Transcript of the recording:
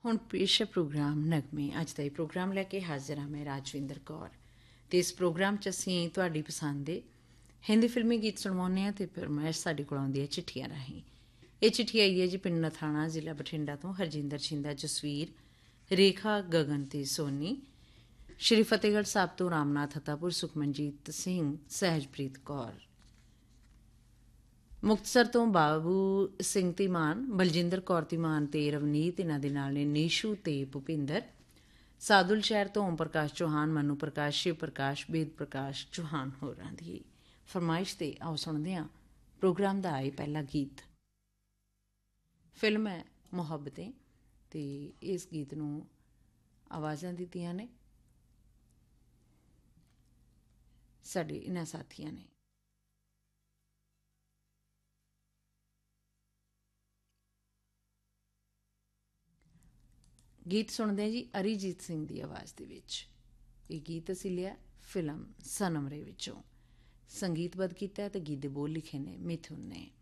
ਹੁਣ ਪੇਸ਼ ਹੈ ਪ੍ਰੋਗਰਾਮ ਨਗਮੇ। ਅੱਜ ਦਾ ਇਹ ਪ੍ਰੋਗਰਾਮ ਲੈ ਕੇ ਹਾਜ਼ਰ ਹਾਂ ਮੈਂ ਰਾਜਵਿੰਦਰ ਕੌਰ। ਅਤੇ ਇਸ ਪ੍ਰੋਗਰਾਮ 'ਚ ਅਸੀਂ ਤੁਹਾਡੀ ਪਸੰਦ ਦੇ ਹਿੰਦੀ ਫਿਲਮੀ ਗੀਤ ਸੁਣਵਾਉਂਦੇ ਹਾਂ ਅਤੇ ਫਰਮਾਇਸ਼ ਸਾਡੇ ਕੋਲ ਆਉਂਦੀ ਹੈ ਚਿੱਠੀਆਂ ਰਾਹੀਂ। ਇਹ ਚਿੱਠੀ ਆਈ ਹੈ ਜੀ ਪਿੰਡ ਨਥਾਣਾ, ਜ਼ਿਲ੍ਹਾ ਬਠਿੰਡਾ ਤੋਂ ਹਰਜਿੰਦਰ ਛਿੰਦਾ, ਜਸਵੀਰ, ਰੇਖਾ, ਗਗਨ ਅਤੇ ਸੋਨੀ। ਸ਼੍ਰੀ ਫਤਿਹਗੜ੍ਹ ਸਾਹਿਬ ਤੋਂ ਰਾਮਨਾਥ ਹਤਾਪੁਰ, ਸੁਖਮਨਜੀਤ ਸਿੰਘ, ਸਹਿਜਪ੍ਰੀਤ ਕੌਰ। ਮੁਕਤਸਰ ਤੋਂ ਬਾਬੂ ਸਿੰਘ ਧੀਮਾਨ, ਬਲਜਿੰਦਰ ਕੌਰ ਧੀਮਾਨ ਅਤੇ ਰਵਨੀਤ, ਇਹਨਾਂ ਦੇ ਨਾਲ ਨੇ ਨੀਸ਼ੂ ਅਤੇ ਭੁਪਿੰਦਰ। ਸਾਦੁਲ ਸ਼ਹਿਰ ਤੋਂ ਓਮ ਪ੍ਰਕਾਸ਼ ਚੌਹਾਨ, ਮਨੂ ਪ੍ਰਕਾਸ਼, ਸ਼ਿਵ ਪ੍ਰਕਾਸ਼, ਬੇਦ ਪ੍ਰਕਾਸ਼ ਚੌਹਾਨ ਹੋਰਾਂ ਦੀ ਫਰਮਾਇਸ਼ 'ਤੇ ਆਓ ਸੁਣਦੇ ਹਾਂ ਪ੍ਰੋਗਰਾਮ ਦਾ ਇਹ ਪਹਿਲਾ ਗੀਤ। ਫਿਲਮ ਹੈ ਮੁਹੱਬतें ਅਤੇ ਇਸ ਗੀਤ ਨੂੰ ਆਵਾਜ਼ਾਂ ਦਿੱਤੀਆਂ ਨੇ ਸਾਡੇ ਇਹਨਾਂ ਸਾਥੀਆਂ ਨੇ। ਗੀਤ ਸੁਣਦੇ ਜੀ ਅਰੀਜੀਤ ਸਿੰਘ ਦੀ ਆਵਾਜ਼ ਦੇ ਵਿੱਚ। ਇਹ ਗੀਤ ਅਸੀਂ ਲਿਆ ਫਿਲਮ ਸਨਮਰੇ ਵਿੱਚੋਂ। ਸੰਗੀਤਬੱਧ ਕੀਤਾ ਅਤੇ ਗੀਤ ਦੇ ਬੋਲ ਲਿਖੇ ਨੇ ਮਿਥੁਨ ਨੇ।